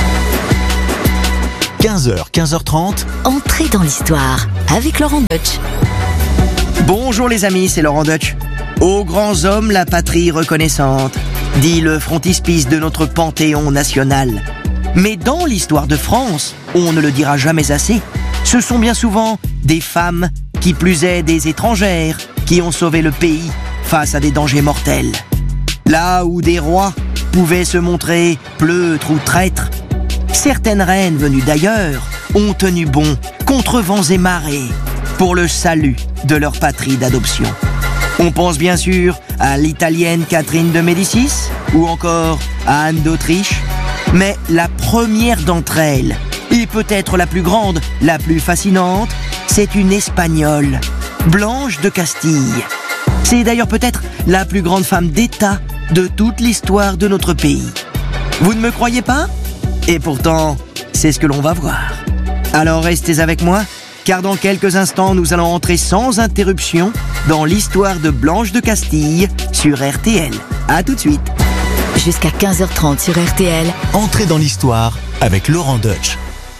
15h, 15h30. Entrez dans l'histoire avec Laurent Deutsch. Bonjour les amis, c'est Laurent Deutsch. Aux grands hommes, la patrie reconnaissante, dit le frontispice de notre panthéon national. Mais dans l'histoire de France, on ne le dira jamais assez, ce sont bien souvent des femmes, qui plus est des étrangères, qui ont sauvé le pays face à des dangers mortels. Là où des rois pouvaient se montrer pleutres ou traîtres, certaines reines venues d'ailleurs ont tenu bon contre vents et marées pour le salut de leur patrie d'adoption. On pense bien sûr à l'italienne Catherine de Médicis ou encore à Anne d'Autriche, mais la première d'entre elles, et peut-être la plus grande, la plus fascinante, c'est une Espagnole, Blanche de Castille. C'est d'ailleurs peut-être la plus grande femme d'État de toute l'histoire de notre pays. Vous ne me croyez pas ? Et pourtant, c'est ce que l'on va voir. Alors restez avec moi, car dans quelques instants, nous allons entrer sans interruption dans l'histoire de Blanche de Castille sur RTL. À tout de suite. Jusqu'à 15h30 sur RTL. Entrez dans l'histoire avec Laurent Deutsch.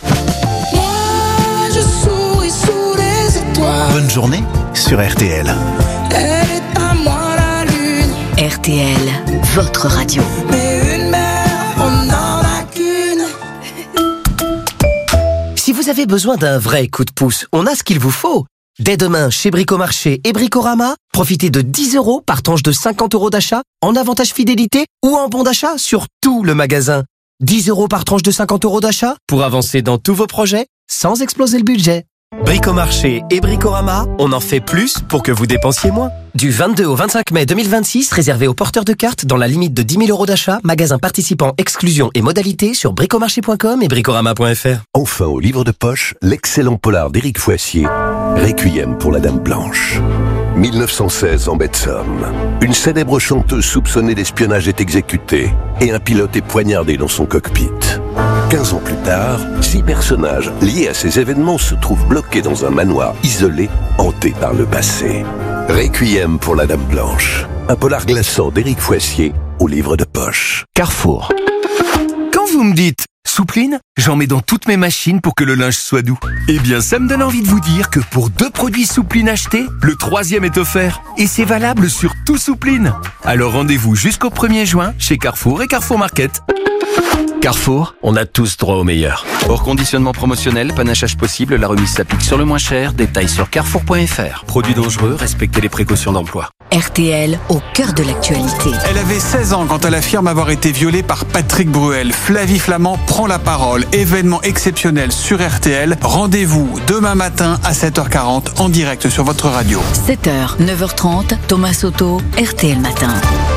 Je souris sous les étoiles. Bonne journée sur RTL. Elle est à moi la lune. RTL, votre radio. Mais une mère, on n'en a qu'une. Si vous avez besoin d'un vrai coup de pouce, on a ce qu'il vous faut. Dès demain, chez Bricomarché et Bricorama, profitez de 10 € par tranche de 50 € d'achat, en avantage fidélité ou en bon d'achat sur tout le magasin. 10 € par tranche de 50 € d'achat pour avancer dans tous vos projets sans exploser le budget. Bricomarché et Bricorama, on en fait plus pour que vous dépensiez moins. Du 22 au 25 mai 2026, réservé aux porteurs de cartes dans la limite de 10 000 € d'achat, magasin participant, exclusion et modalités sur bricomarché.com et bricorama.fr. Enfin au livre de poche, l'excellent polar d'Éric Foissier, Requiem pour la Dame Blanche. 1916 en Baie-de-Somme. Une célèbre chanteuse soupçonnée d'espionnage est exécutée et un pilote est poignardé dans son cockpit. 15 ans plus tard, 6 personnages liés à ces événements se trouvent bloqués dans un manoir isolé, hanté par le passé. Requiem pour la Dame Blanche. Un polar glaçant d'Éric Foissier au livre de poche. Carrefour. Quand vous me dites soupline, j'en mets dans toutes mes machines pour que le linge soit doux. Eh bien, ça me donne envie de vous dire que pour 2 produits soupline achetés, le 3e est offert. Et c'est valable sur tout soupline. Alors rendez-vous jusqu'au 1er juin chez Carrefour et Carrefour Market. Carrefour, on a tous droit au meilleur. Hors conditionnement promotionnel, panachage possible, la remise s'applique sur le moins cher. Détails sur carrefour.fr. Produits dangereux, respectez les précautions d'emploi. RTL, au cœur de l'actualité. Elle avait 16 ans quand elle affirme avoir été violée par Patrick Bruel. Flavie Flament prend la parole. Événement exceptionnel sur RTL. Rendez-vous demain matin à 7h40 en direct sur votre radio. 7h, 9h30, Thomas Soto, RTL Matin.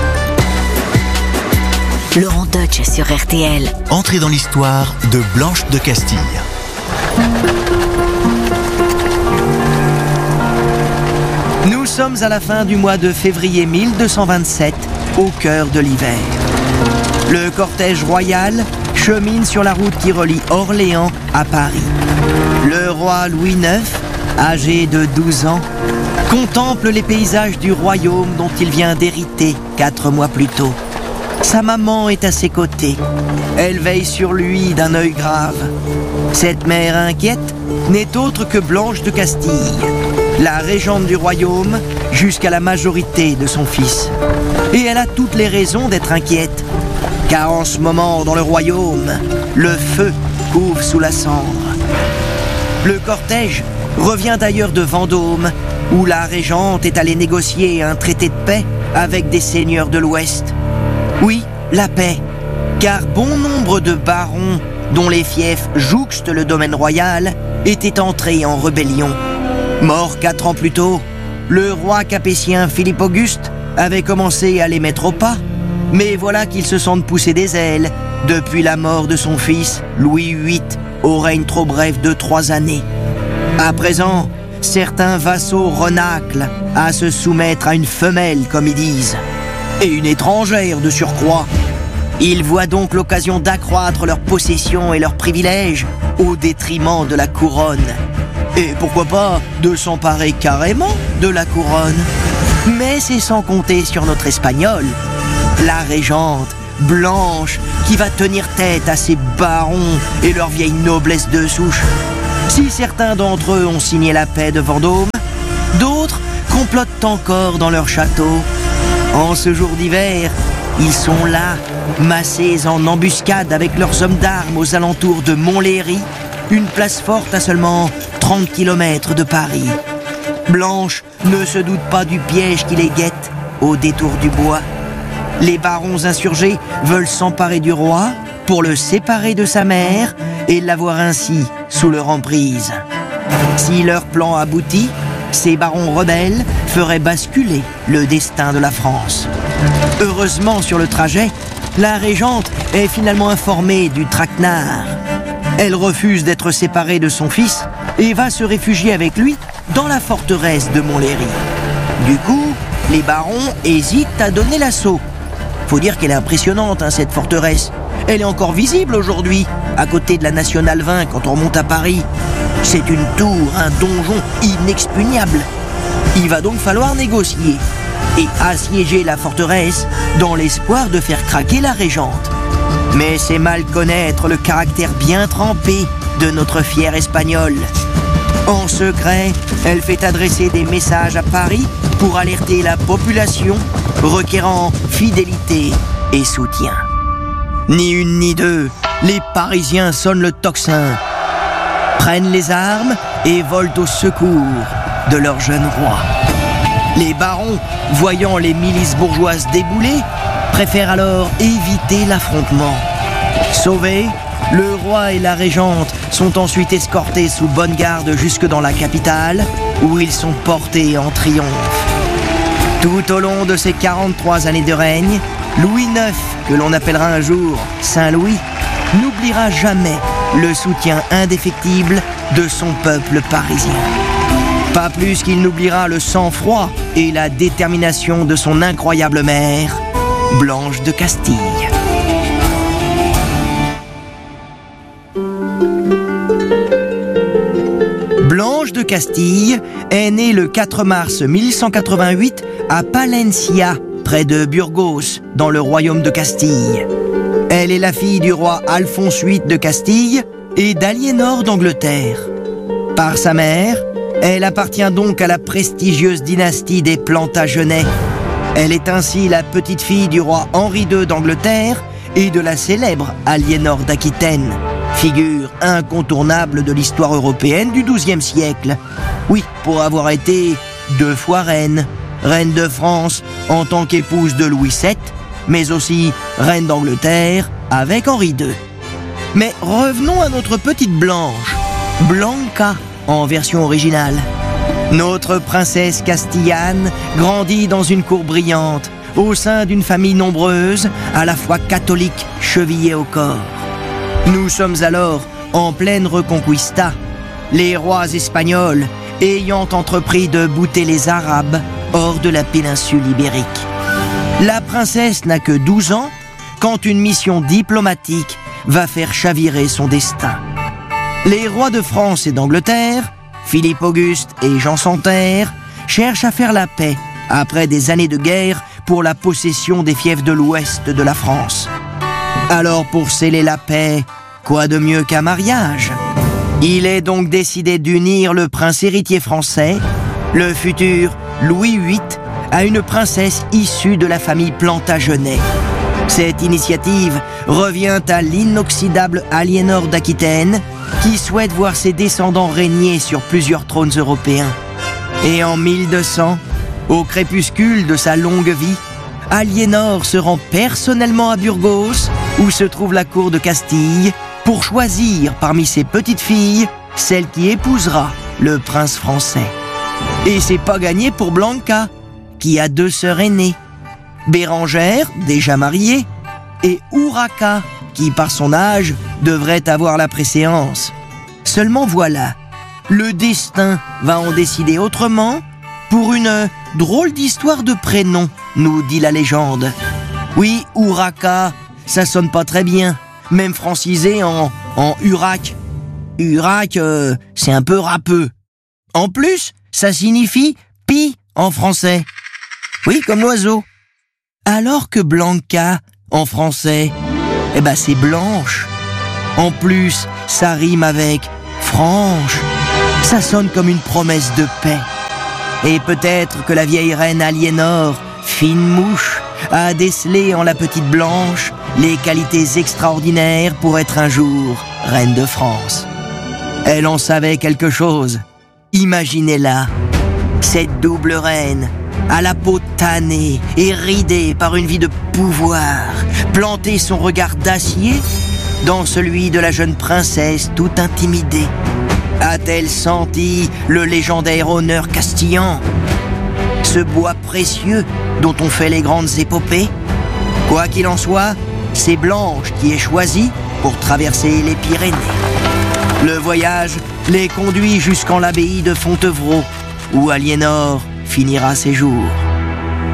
Laurent Deutsch sur RTL. Entrez dans l'histoire de Blanche de Castille. Nous sommes à la fin du mois de février 1227, au cœur de l'hiver. Le cortège royal chemine sur la route qui relie Orléans à Paris. Le roi Louis IX, âgé de 12 ans, contemple les paysages du royaume dont il vient d'hériter 4 mois plus tôt. Sa maman est à ses côtés. Elle veille sur lui d'un œil grave. Cette mère inquiète n'est autre que Blanche de Castille, la régente du royaume jusqu'à la majorité de son fils. Et elle a toutes les raisons d'être inquiète, car en ce moment dans le royaume, le feu couvre sous la cendre. Le cortège revient d'ailleurs de Vendôme, où la régente est allée négocier un traité de paix avec des seigneurs de l'Ouest. Oui, la paix, car bon nombre de barons, dont les fiefs jouxtent le domaine royal, étaient entrés en rébellion. Mort 4 ans plus tôt, le roi capétien Philippe Auguste avait commencé à les mettre au pas, mais voilà qu'ils se sentent pousser des ailes depuis la mort de son fils Louis VIII, au règne trop bref de 3 années. À présent, certains vassaux renâclent à se soumettre à une femelle, comme ils disent, et une étrangère de surcroît. Ils voient donc l'occasion d'accroître leurs possessions et leurs privilèges au détriment de la couronne. Et pourquoi pas de s'emparer carrément de la couronne. Mais c'est sans compter sur notre Espagnole, la régente Blanche, qui va tenir tête à ces barons et leur vieille noblesse de souche. Si certains d'entre eux ont signé la paix de Vendôme, d'autres complotent encore dans leur château. En ce jour d'hiver, ils sont là, massés en embuscade avec leurs hommes d'armes aux alentours de Montlhéry, une place forte à seulement 30 km de Paris. Blanche ne se doute pas du piège qui les guette au détour du bois. Les barons insurgés veulent s'emparer du roi pour le séparer de sa mère et l'avoir ainsi sous leur emprise. Si leur plan aboutit, ces barons rebelles feraient basculer le destin de la France. Heureusement, sur le trajet, la régente est finalement informée du traquenard. Elle refuse d'être séparée de son fils et va se réfugier avec lui dans la forteresse de Montlhéry. Du coup, les barons hésitent à donner l'assaut. Faut dire qu'elle est impressionnante, cette forteresse. Elle est encore visible aujourd'hui, à côté de la Nationale 20 quand on remonte à Paris. C'est une tour, un donjon inexpugnable. Il va donc falloir négocier et assiéger la forteresse dans l'espoir de faire craquer la régente. Mais c'est mal connaître le caractère bien trempé de notre fière Espagnole. En secret, elle fait adresser des messages à Paris pour alerter la population, requérant fidélité et soutien. Ni une ni deux, les Parisiens sonnent le tocsin, prennent les armes et volent au secours de leur jeune roi. Les barons, voyant les milices bourgeoises débouler, préfèrent alors éviter l'affrontement. Sauvés, le roi et la régente sont ensuite escortés sous bonne garde jusque dans la capitale, où ils sont portés en triomphe. Tout au long de ces 43 années de règne, Louis IX, que l'on appellera un jour Saint-Louis, n'oubliera jamais le soutien indéfectible de son peuple parisien. Pas plus qu'il n'oubliera le sang-froid et la détermination de son incroyable mère, Blanche de Castille. Blanche de Castille est née le 4 mars 1188 à Palencia, près de Burgos, dans le royaume de Castille. Elle est la fille du roi Alphonse VIII de Castille et d'Aliénor d'Angleterre. Par sa mère, elle appartient donc à la prestigieuse dynastie des Plantagenets. Elle est ainsi la petite-fille du roi Henri II d'Angleterre et de la célèbre Aliénor d'Aquitaine, figure incontournable de l'histoire européenne du XIIe siècle. Oui, pour avoir été 2 fois reine de France en tant qu'épouse de Louis VII, mais aussi reine d'Angleterre avec Henri II. Mais revenons à notre petite Blanche, Blanca en version originale. Notre princesse castillane grandit dans une cour brillante, au sein d'une famille nombreuse, à la fois catholique, chevillée au corps. Nous sommes alors en pleine Reconquista, les rois espagnols ayant entrepris de bouter les Arabes hors de la péninsule ibérique. La princesse n'a que 12 ans quand une mission diplomatique va faire chavirer son destin. Les rois de France et d'Angleterre, Philippe Auguste et Jean Santerre, cherchent à faire la paix après des années de guerre pour la possession des fiefs de l'ouest de la France. Alors pour sceller la paix, quoi de mieux qu'un mariage ? Il est donc décidé d'unir le prince héritier français, le futur Louis VIII, à une princesse issue de la famille Plantagenet. Cette initiative revient à l'inoxydable Aliénor d'Aquitaine, qui souhaite voir ses descendants régner sur plusieurs trônes européens. Et en 1200, au crépuscule de sa longue vie, Aliénor se rend personnellement à Burgos, où se trouve la cour de Castille, pour choisir parmi ses petites filles celle qui épousera le prince français. Et c'est pas gagné pour Blanca, qui a 2 sœurs aînées, Bérangère, déjà mariée, et Urraca, qui par son âge devrait avoir la préséance. Seulement voilà, le destin va en décider autrement pour une drôle d'histoire de prénom, nous dit la légende. Oui, Urraca, ça sonne pas très bien, même francisé en Urac. Urac, c'est un peu râpeux. En plus, ça signifie pie en français. Oui, comme l'oiseau. Alors que Blanca, en français, c'est blanche. En plus, ça rime avec franche. Ça sonne comme une promesse de paix. Et peut-être que la vieille reine Aliénor, fine mouche, a décelé en la petite Blanche les qualités extraordinaires pour être un jour reine de France. Elle en savait quelque chose. Imaginez-la, cette double reine, à la peau tannée et ridée par une vie de pouvoir, planter son regard d'acier dans celui de la jeune princesse toute intimidée. A-t-elle senti le légendaire honneur castillan, ce bois précieux dont on fait les grandes épopées? Quoi qu'il en soit, c'est Blanche qui est choisie pour traverser les Pyrénées. Le voyage les conduit jusqu'en l'abbaye de Fontevraud, où Aliénor finira ses jours.